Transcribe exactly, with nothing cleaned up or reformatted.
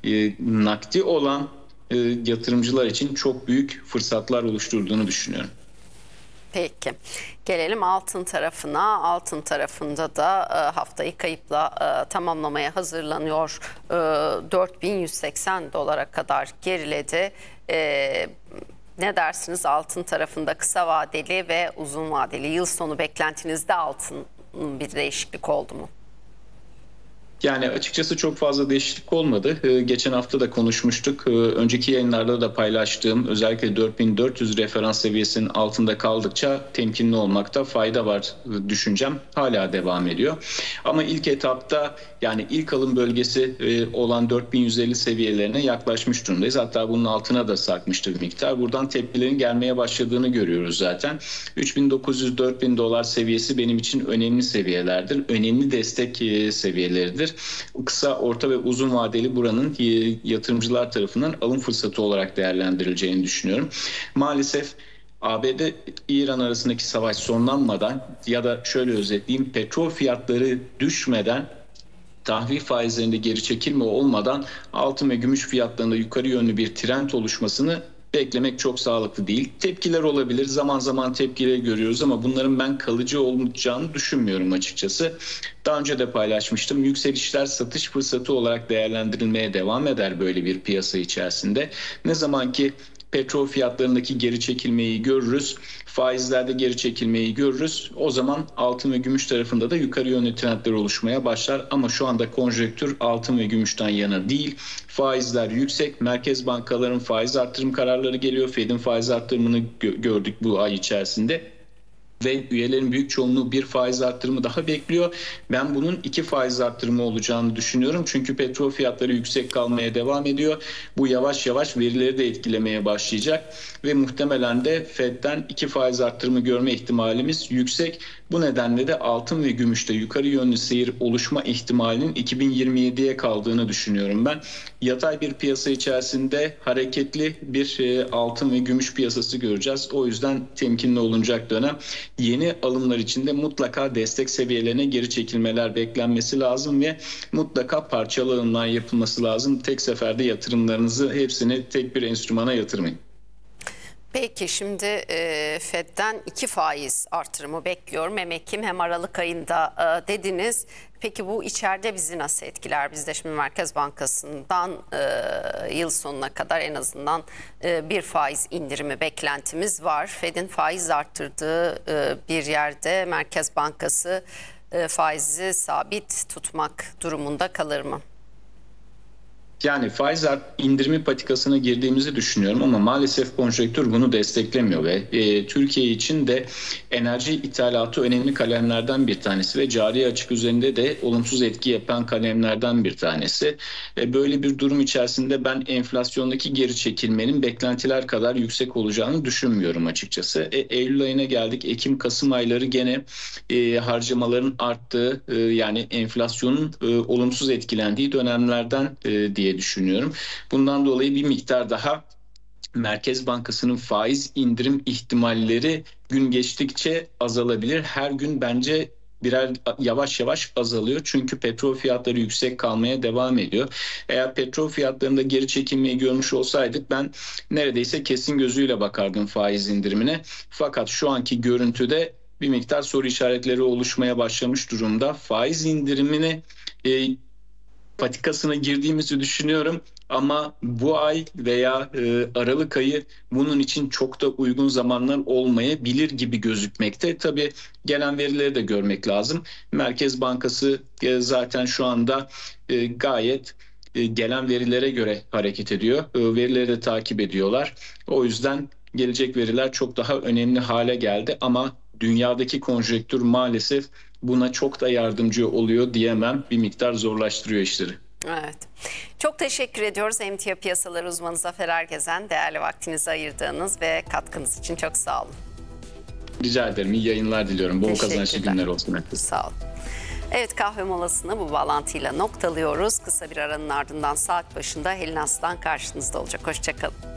e, nakdi olan e, yatırımcılar için çok büyük fırsatlar oluşturduğunu düşünüyorum. Peki. Gelelim altın tarafına. Altın tarafında da e, haftayı kayıpla e, tamamlamaya hazırlanıyor. E, dört bin yüz seksen dolara kadar geriledi. E, ne dersiniz altın tarafında kısa vadeli ve uzun vadeli yıl sonu beklentinizde altın bir değişiklik oldu mu? Yani açıkçası çok fazla değişiklik olmadı. Ee, geçen hafta da konuşmuştuk. Ee, önceki yayınlarda da paylaştığım özellikle dört bin dört yüz referans seviyesinin altında kaldıkça temkinli olmakta fayda var e, düşüncem hala devam ediyor. Ama ilk etapta yani ilk alım bölgesi e, olan dört bin yüz elli seviyelerine yaklaşmış durumdayız. Hatta bunun altına da sarkmıştı bir miktar. Buradan tepkilerin gelmeye başladığını görüyoruz zaten. üç bin dokuz yüz dört bin dolar seviyesi benim için önemli seviyelerdir. Önemli destek e, seviyeleridir. Kısa, orta ve uzun vadeli buranın yatırımcılar tarafından alım fırsatı olarak değerlendirileceğini düşünüyorum. Maalesef A B D-İran arasındaki savaş sonlanmadan ya da şöyle özetleyeyim, petrol fiyatları düşmeden, tahvil faizlerinde geri çekilme olmadan altın ve gümüş fiyatlarında yukarı yönlü bir trend oluşmasını beklemek çok sağlıklı değil. Tepkiler olabilir. Zaman zaman tepkileri görüyoruz ama bunların ben kalıcı olacağını düşünmüyorum açıkçası. Daha önce de paylaşmıştım. Yükselişler satış fırsatı olarak değerlendirilmeye devam eder böyle bir piyasa içerisinde. Ne zaman ki petrol fiyatlarındaki geri çekilmeyi görürüz, faizlerde geri çekilmeyi görürüz. O zaman altın ve gümüş tarafında da yukarı yönlü trendler oluşmaya başlar. Ama şu anda konjonktür altın ve gümüşten yana değil. Faizler yüksek. Merkez bankaların faiz artırım kararları geliyor. Fed'in faiz artırımını gördük bu ay içerisinde. Ve üyelerin büyük çoğunluğu bir faiz arttırımı daha bekliyor. Ben bunun iki faiz arttırımı olacağını düşünüyorum. Çünkü petrol fiyatları yüksek kalmaya devam ediyor. Bu yavaş yavaş verileri de etkilemeye başlayacak. Ve muhtemelen de Fed'den iki faiz arttırımı görme ihtimalimiz yüksek. Bu nedenle de altın ve gümüşte yukarı yönlü seyir oluşma ihtimalinin iki bin yirmi yediye kaldığını düşünüyorum ben. Yatay bir piyasa içerisinde hareketli bir altın ve gümüş piyasası göreceğiz. O yüzden temkinli olunacak dönem. Yeni alımlar için de mutlaka destek seviyelerine geri çekilmeler beklenmesi lazım ve mutlaka parçalı alımlar yapılması lazım. Tek seferde yatırımlarınızı hepsini tek bir enstrümana yatırmayın. Peki şimdi e, Fed'den iki faiz artırımı bekliyorum. Hem Ekim hem Aralık ayında e, dediniz. Peki bu içeride bizi nasıl etkiler? Biz de şimdi Merkez Bankası'ndan e, yıl sonuna kadar en azından e, bir faiz indirimi beklentimiz var. Fed'in faiz arttırdığı e, bir yerde Merkez Bankası e, faizi sabit tutmak durumunda kalır mı? Yani faiz indirimi patikasına girdiğimizi düşünüyorum ama maalesef konjonktür bunu desteklemiyor ve e, Türkiye için de enerji ithalatı önemli kalemlerden bir tanesi ve cari açık üzerinde de olumsuz etki yapan kalemlerden bir tanesi. E, böyle bir durum içerisinde ben enflasyondaki geri çekilmenin beklentiler kadar yüksek olacağını düşünmüyorum açıkçası. E, Eylül ayına geldik. Ekim-Kasım ayları gene e, harcamaların arttığı e, yani enflasyonun e, olumsuz etkilendiği dönemlerden e, diye düşünüyorum. Bundan dolayı bir miktar daha Merkez Bankası'nın faiz indirim ihtimalleri gün geçtikçe azalabilir. Her gün bence birer yavaş yavaş azalıyor. Çünkü petrol fiyatları yüksek kalmaya devam ediyor. Eğer petrol fiyatlarında geri çekilmeyi görmüş olsaydık ben neredeyse kesin gözüyle bakardım faiz indirimine. Fakat şu anki görüntüde bir miktar soru işaretleri oluşmaya başlamış durumda. Faiz indirimini e, patikasına girdiğimizi düşünüyorum ama bu ay veya e, Aralık ayı bunun için çok da uygun zamanlar olmayabilir gibi gözükmekte. Tabii gelen verileri de görmek lazım. Merkez Bankası e, zaten şu anda e, gayet e, gelen verilere göre hareket ediyor. E, verileri de takip ediyorlar. O yüzden gelecek veriler çok daha önemli hale geldi ama dünyadaki konjonktür maalesef buna çok da yardımcı oluyor diyemem. Bir miktar zorlaştırıyor işleri. Evet. Çok teşekkür ediyoruz emtia piyasaları uzmanı Zafer Ergezen. Değerli vaktinizi ayırdığınız ve katkınız için çok sağ olun. Rica ederim. İyi yayınlar diliyorum. Bol kazançlı günler olsun. Sağ olun. Evet, kahve molasını bu bağlantıyla noktalıyoruz. Kısa bir aranın ardından saat başında Helin Aslan karşınızda olacak. Hoşça kalın.